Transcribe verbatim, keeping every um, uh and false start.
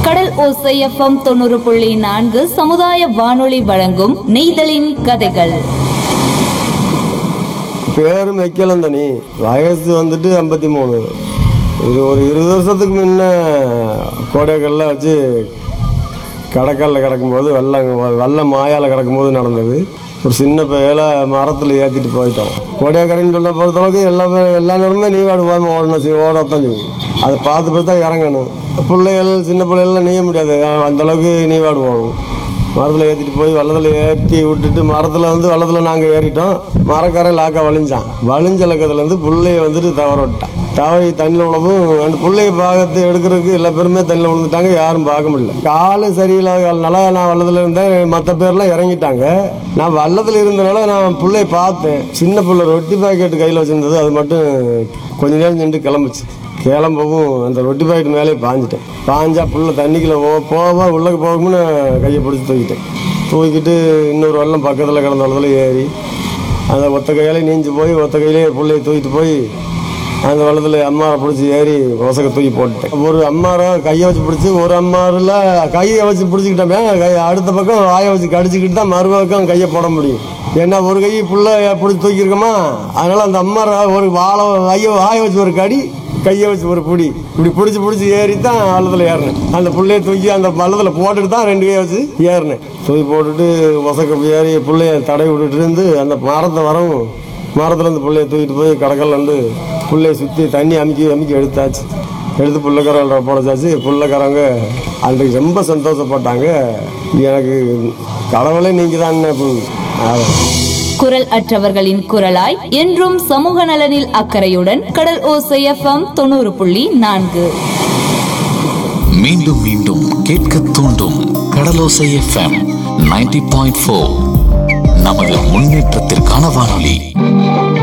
கடல் ஓசை எஃப்எம் தொண்ணூறு புள்ளி நான்கு சமுதாய வானொலி வழங்கும் நெய்தலின் கதைகள். பேரும் வைக்கலாம் தனி. வயசு வந்துட்டு ஐம்பத்தி மூணு. இது ஒரு இருபது வருஷத்துக்கு முன்ன கோடைக்கல்ல வச்சு கடற்கல்ல கிடக்கும்போது வெள்ளம் வெள்ளம் மாயால் கிடக்கும்போது நடந்தது. ஒரு சின்ன பையில மரத்தில் ஏற்றிட்டு போயிட்டோம். கோடைக்கரைன்னு சொல்ல பொறுத்தளவுக்கு எல்லாமே எல்லா நேரமே நீவாடு போகாமல் ஓடணும், சரி ஓடத்தான் செய்யும். அதை பார்த்து பார்த்து தான் இறங்கணும். பிள்ளைகள் சின்ன பிள்ளைகள்லாம் நீய முடியாது, அந்தளவுக்கு நீவாடு போகணும். மரத்தில் ஏற்றிட்டு போய் வெள்ளத்தில் ஏற்றி விட்டுட்டு மரத்தில் வந்து வெள்ளத்தில் நாங்கள் ஏறிட்டோம். மரக்காரை லாக்கா வலிஞ்சான். வலிஞ்ச லக்கத்துலேருந்து பிள்ளைய வந்துட்டு தவற விட்டான். தவறி தண்ணியில் விழவும் அந்த பிள்ளைய பார்த்து எடுக்கிறதுக்கு எல்லா பேருமே தண்ணியில் விழுந்துட்டாங்க. யாரும் பார்க்க முடியல. காலும் சரியில்லாதனால நான் வெள்ளத்தில் இருந்தேன். மற்ற பேர்லாம் இறங்கிட்டாங்க. நான் வெள்ளத்தில் இருந்தனால நான் பிள்ளைய பார்த்தேன். சின்ன பிள்ளை ரொட்டி பாக்கெட்டு கையில் வச்சுருந்தது. அது மட்டும் கொஞ்ச நேரம் நின்று கிளம்புச்சு. கிளம்பவும் அந்த ரொட்டி பாக்கெட் மேலே பாஞ்சிட்டேன். பாஞ்சா புள்ள தண்ணிக்குள்ள போ போவா உள்ளக்கு போகும்னு கையை பிடிச்சி தூக்கிட்டேன். தூக்கிட்டு இன்னொரு வெள்ளம் பக்கத்தில் கிடந்த வெள்ளத்தில் ஏறி அந்த ஒத்த கையாலே நீஞ்சி போய் ஒத்த கையிலே பிள்ளைய தூக்கிட்டு போய் அந்த வெள்ளத்தில் அம்மாரை பிடிச்சி ஏறி ஒசக்க தூக்கி போட்டுட்டேன். ஒரு அம்மாரை கையை வச்சு பிடிச்சி ஒரு அம்மாரில் கையை வச்சு பிடிச்சிக்கிட்டோமே, கை அடுத்த பக்கம் வாயை வச்சு கடிச்சிக்கிட்டு தான் மறுபக்கம் கையை போட முடியும். ஏன்னா ஒரு கை புள்ள பிடிச்சி தூக்கியிருக்கோமா, அதனால அந்த அம்மாரை ஒரு வாழை கையை வாயை வச்சு ஒரு கடி, கையை வச்சு ஒரு பிடி, இப்படி பிடிச்சி பிடிச்சி ஏறி தான் வள்ளத்தில் ஏறினேன். அந்த பிள்ளைய தூக்கி அந்த வள்ளத்தில் போட்டுட்டு தான் ரெண்டு கையை வச்சு ஏறினேன். தூக்கி போட்டுட்டு ஒசக்க ஏறி பிள்ளைய தடை விட்டுட்டு இருந்து அந்த மரத்தை வரவும் மரத்துலேருந்து பிள்ளைய தூக்கிட்டு போய் கடற்கல்லேருந்து பிள்ளைய சுற்றி தண்ணி அமுக்கி அமுக்கி எடுத்தாச்சு. எடுத்து பிள்ளைக்காரங்க போடச்சாச்சு. பிள்ளைக்காரங்க அன்றைக்கு ரொம்ப சந்தோஷப்பட்டாங்க. எனக்கு கடவுளே நீங்கள் தான். குரல் அற்றவர்களின் குரலாய் என்றும் சமூக நலனில் அக்கறையுடன் கடல் ஓசை எஃப்எம் தொண்ணூறு புள்ளி நான்கு. மீண்டும் மீண்டும் கேட்க தூண்டும் கடலோசை எஃப்எம் நைன்டி பாயிண்ட் ஃபோர். நமது முன்னேற்றத்திற்கான வானொலி.